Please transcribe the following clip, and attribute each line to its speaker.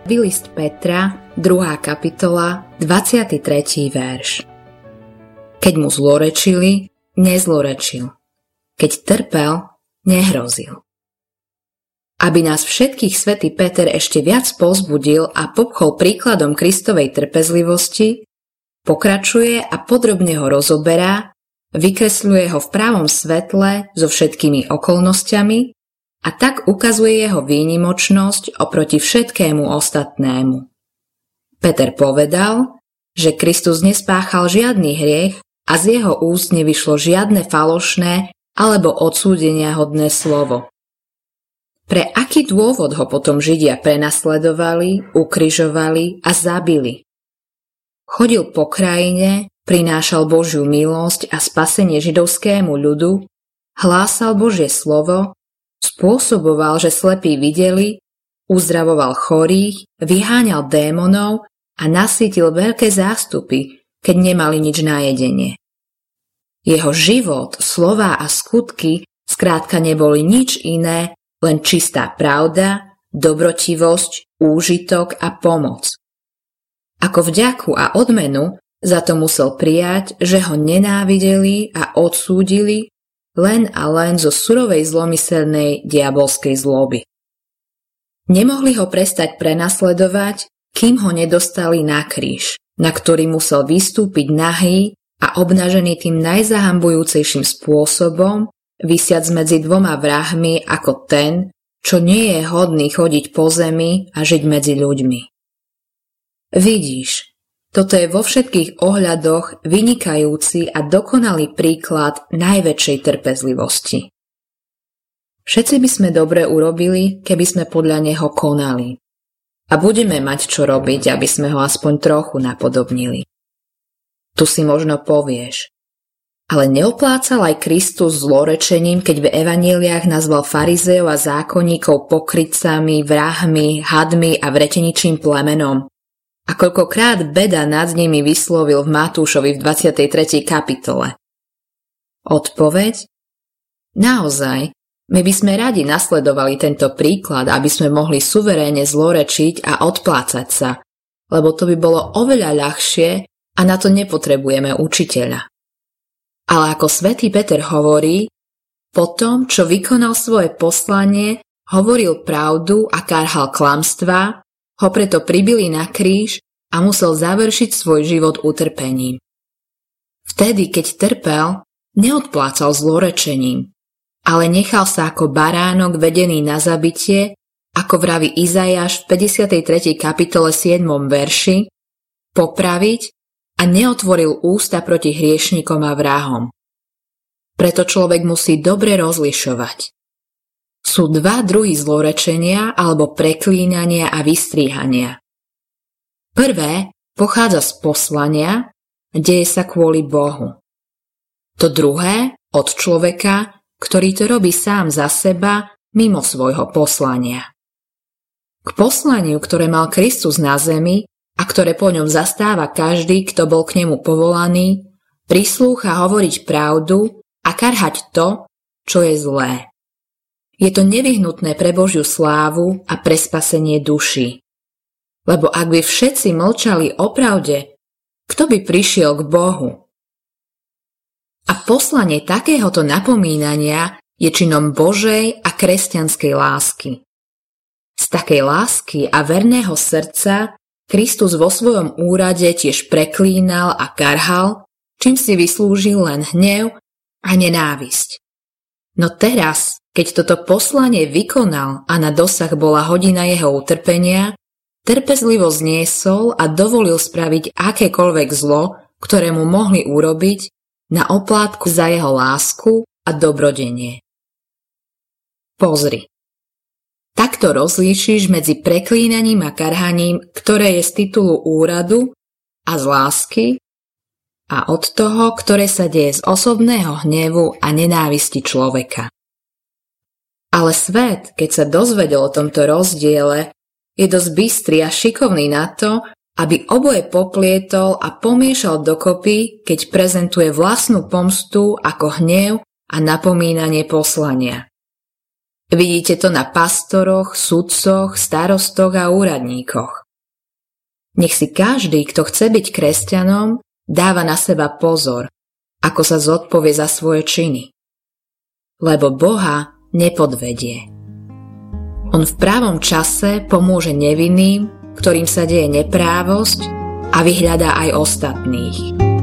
Speaker 1: List Petra, 2. kapitola, 23. verš. Keď mu zlorečili, nezlorečil. Keď trpel, nehrozil. Aby nás všetkých svätý Peter ešte viac povzbudil a popchol príkladom Kristovej trpezlivosti, pokračuje a podrobne ho rozoberá, vykresľuje ho v pravom svetle so všetkými okolnostiami a tak ukazuje jeho výnimočnosť oproti všetkému ostatnému. Peter povedal, že Kristus nespáchal žiadny hriech a z jeho úst nevyšlo žiadne falošné alebo odsúdeniahodné slovo. Pre aký dôvod ho potom Židia prenasledovali, ukrižovali a zabili? Chodil po krajine, prinášal Božiu milosť a spasenie židovskému ľudu, hlásal Božie slovo, spôsoboval, že slepí videli, uzdravoval chorých, vyháňal démonov a nasýtil veľké zástupy, keď nemali nič na jedenie. Jeho život, slová a skutky skrátka neboli nič iné, len čistá pravda, dobrotivosť, úžitok a pomoc. Ako vďaku a odmenu za to musel prijať, že ho nenávideli a odsúdili len a len zo surovej zlomyselnej diabolskej zloby. Nemohli ho prestať prenasledovať, kým ho nedostali na kríž, na ktorý musel vystúpiť nahý a obnažený tým najzahambujúcejším spôsobom, visiac medzi dvoma vrahmi ako ten, čo nie je hodný chodiť po zemi a žiť medzi ľuďmi. Vidíš, toto je vo všetkých ohľadoch vynikajúci a dokonalý príklad najväčšej trpezlivosti. Všetci by sme dobre urobili, keby sme podľa neho konali. A budeme mať čo robiť, aby sme ho aspoň trochu napodobnili. Tu si možno povieš, ale neoplácal aj Kristus zlorečením, keď v evanjeliách nazval farizeov a zákonníkov pokrytcami, vrahmi, hadmi a vreteničím plemenom? A koľkokrát beda nad nimi vyslovil v Matúšovi v 23. kapitole? Odpoveď? Naozaj, my by sme radi nasledovali tento príklad, aby sme mohli suverénne zlorečiť a odplácať sa, lebo to by bolo oveľa ľahšie a na to nepotrebujeme učiteľa. Ale ako svätý Peter hovorí, po tom, čo vykonal svoje poslanie, hovoril pravdu a karhal klamstvá, ho preto pribili na kríž a musel završiť svoj život utrpením. Vtedy, keď trpel, neodplácal zlorečením, ale nechal sa ako baránok vedený na zabitie, ako vraví Izaiáš v 53. kapitole 7. verši, popraviť a neotvoril ústa proti hriešnikom a vrahom. Preto človek musí dobre rozlišovať. Sú dva druhy zlorečenia alebo preklínania a vystríhania. Prvé pochádza z poslania, deje sa kvôli Bohu. To druhé od človeka, ktorý to robí sám za seba mimo svojho poslania. K poslaniu, ktoré mal Kristus na zemi a ktoré po ňom zastáva každý, kto bol k nemu povolaný, prislúcha hovoriť pravdu a karhať to, čo je zlé. Je to nevyhnutné pre Božiu slávu a pre spasenie duší. Lebo ak by všetci mlčali o pravde, kto by prišiel k Bohu? A poslanie takéhoto napomínania je činom Božej a kresťanskej lásky. Z takej lásky a verného srdca Kristus vo svojom úrade tiež preklínal a karhal, čím si vyslúžil len hnev a nenávisť. No teraz, keď toto poslanie vykonal a na dosah bola hodina jeho utrpenia, trpezlivo zniesol a dovolil spraviť akékoľvek zlo, ktoré mu mohli urobiť, na oplátku za jeho lásku a dobrodenie. Pozri. Takto rozlíšiš medzi preklínaním a karhaním, ktoré je z titulu úradu a z lásky, a od toho, ktoré sa deje z osobného hnevu a nenávisti človeka. Ale svet, keď sa dozvedel o tomto rozdiele, je dosť bystrý a šikovný na to, aby oboje poplietol a pomiešal dokopy, keď prezentuje vlastnú pomstu ako hnev a napomínanie poslania. Vidíte to na pastoroch, sudcoch, starostoch a úradníkoch. Nech si každý, kto chce byť kresťanom, dáva na seba pozor, ako sa zodpovie za svoje činy. Lebo Boha nepodvedie. On v pravom čase pomôže nevinným, ktorým sa deje neprávosť, a vyhľadá aj ostatných.